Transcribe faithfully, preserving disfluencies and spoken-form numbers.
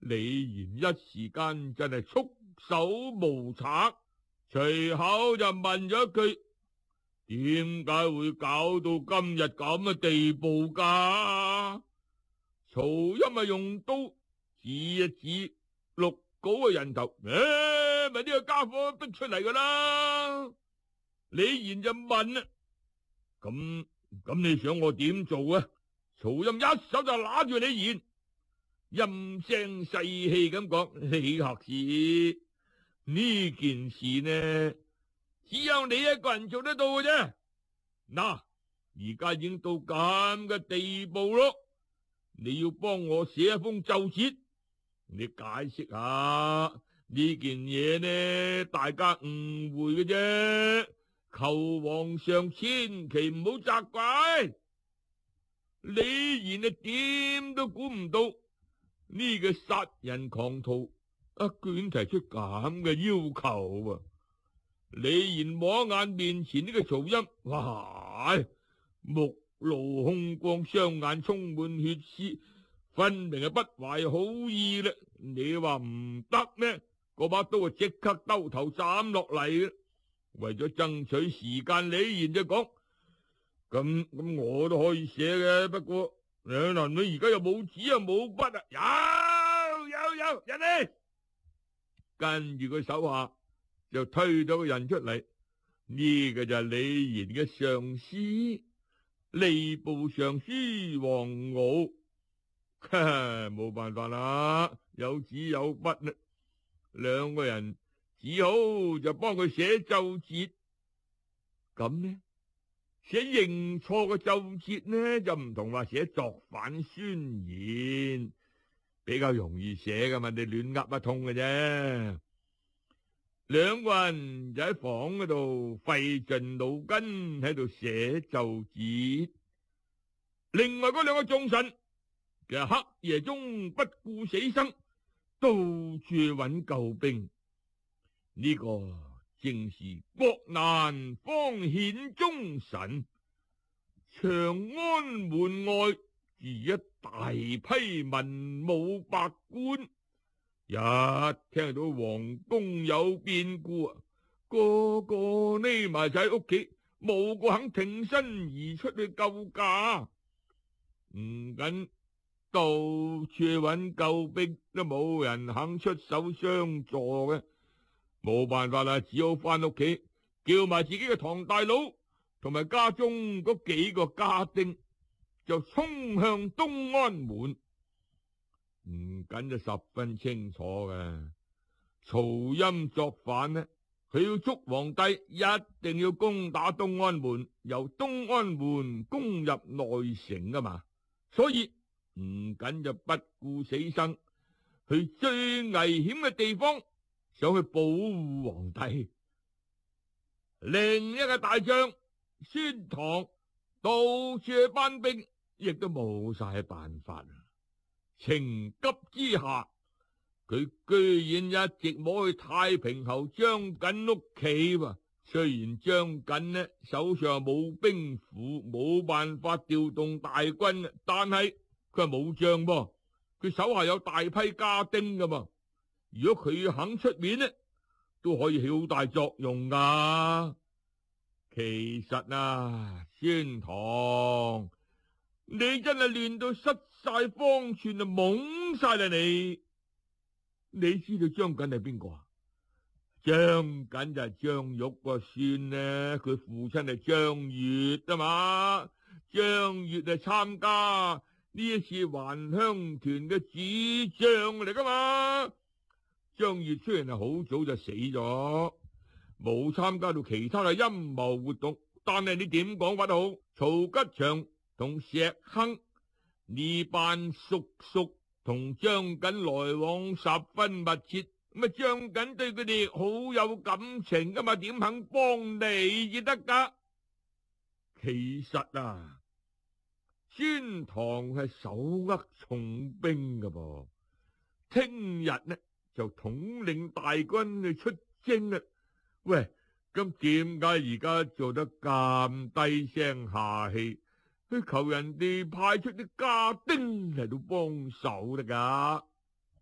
李賢一時間真係束手無策，隨口就問咗一句：點解會搞到今日咁嘅地步噶？曹欽啊用刀指一指陸稿嘅人頭，誒、哎，咪呢個家伙逼出嚟噶啦！李賢就問啦：咁咁你想我點做啊？曹欽一手就揦住李賢，陰聲細氣咁講：李學士，呢件事呢，只有你一個人做得到嘅啫。嗱，而家已經到咁嘅地步咯，你要幫我寫一封奏折，你解釋下呢件嘢呢，大家誤會嘅啫，求皇上千祈唔好責怪。李賢啊，點都估唔到呢個殺人狂徒啊，居然提出咁嘅要求啊！李賢望一眼面前呢個曹欽，哇，目露凶光，雙眼充滿血絲，分明係不懷好意啦！你話唔得咩？嗰把刀啊，即刻兜頭斬落嚟。為咗爭取時間，李賢就講：咁咁我都可以寫嘅，不過兩男女而家又冇紙啊冇筆啊，有有有人嚟！跟住佢手下就推咗個人出嚟，呢、這個就係李賢嘅上司，吏部尚書王敖。冇辦法啦，有紙有筆啦，兩個人只好就幫佢寫奏折。咁呢，寫認錯嘅奏折呢，就唔同話寫作反宣言，比較容易寫噶嘛，你亂噏一通嘅啫。兩個人就喺房嗰度費盡腦筋喺度寫奏折。另外嗰兩個眾臣其實黑夜中不顧死生，到處揾救兵。呢、這個正是國難方顯忠臣。長安門外住一大批文武百官，一聽到皇宮有變故啊，個個匿埋喺屋企，冇個肯挺身而出去救駕。唔緊，到處揾救兵都冇人肯出手相助嘅，冇辦法啦，只好翻屋企叫埋自己嘅堂大佬同埋家中嗰幾個家丁，就衝向東安門。唔緊就十分清楚嘅，曹欽作反呢，佢要捉皇帝，一定要攻打東安門，由東安門攻入內城啊嘛，所以唔緊就不顧死生，去最危險嘅地方，想去保護皇帝。另一個大將孫唐到處去班兵，亦都冇晒辦法。情急之下，佢居然一直摸去太平侯張錦屋企喎。雖然張錦呢手上冇兵符，冇辦法調動大軍，但係佢係武將噃，佢手下有大批家丁噶嘛。如果佢肯出面呢，都可以起好大作用噶。其實啊，孫唐，你真係亂到失晒方寸啊，懵晒啦你！你知道張錦係邊個啊？張錦就係張玉個孫呢，佢父親係張悅啊嘛。張悅係參加呢一次還鄉團嘅主將嚟噶嘛。張悅雖然係好早就死咗，冇參加到其他嘅陰謀活動，但係你點講法都好，曹吉祥同石亨呢班叔叔同張錦來往十分密切，咁啊張錦對佢哋好有感情噶嘛，點肯幫你至得噶？其實啊，孫唐係手握重兵噶噃，聽日呢就統領大軍去出征啦。喂，咁點解而家做得咁低聲下氣，去求人哋派出啲家丁嚟到幫手得噶？